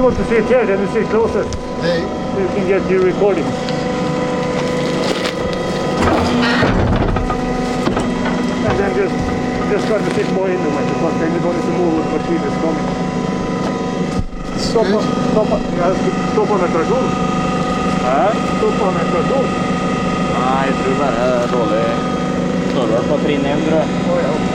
want to sit here, then you sit closer. Hey. You can get your recording. And then just try to sit more in the way, because then you don't need to move when the machine is coming. Stoppa ventilation. Hæ? Stoppa ventilation. Nei, jeg tror bare det er dårlig. Står vel på trinn 1, tror jeg. Ja.